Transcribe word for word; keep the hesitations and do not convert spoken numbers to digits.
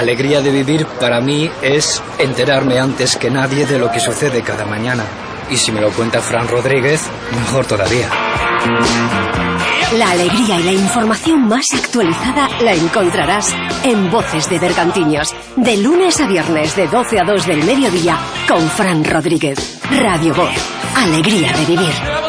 alegría de vivir para mí es enterarme antes que nadie de lo que sucede cada mañana. Y si me lo cuenta Fran Rodríguez, mejor todavía. La alegría y la información más actualizada la encontrarás en Voces de Bergantiños, de lunes a viernes de doce a dos del mediodía, con Fran Rodríguez. Radio Voz, alegría de vivir.